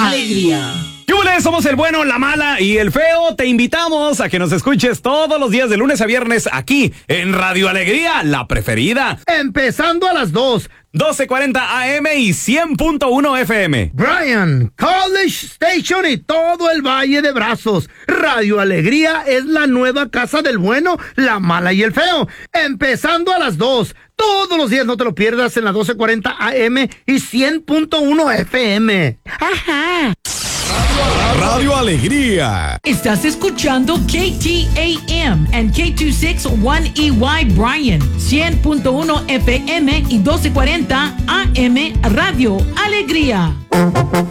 Alegría. ¡Yúbales! Somos el bueno, la mala y el feo. Te invitamos a que nos escuches todos los días de lunes a viernes aquí en Radio Alegría, la preferida. Empezando a las 2. 1240 AM y 100.1 FM. Bryan, College Station y todo el Valle de Brazos. Radio Alegría es la nueva casa del bueno, la mala y el feo. Empezando a las 2. Todos los días no te lo pierdas en la 1240 AM y 100.1 FM. Ajá. Radio Alegría. Estás escuchando KTAM and K261EY Bryan, 100.1 FM y 1240 AM Radio Alegría.